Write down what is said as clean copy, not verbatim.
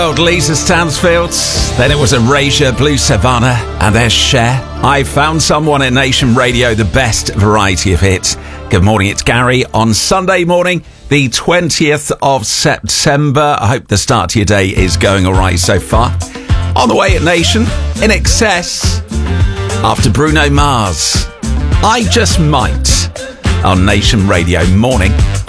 Lisa Stansfield, then it was Erasure, Blue Savannah, and there's Cher. I found someone at Nation Radio, the best variety of hits. Good morning, it's Gary on Sunday morning, the 20th of September. I hope the start to your day is going all right so far. On the way at Nation, In Excess, after Bruno Mars. I Just Might on Nation Radio morning.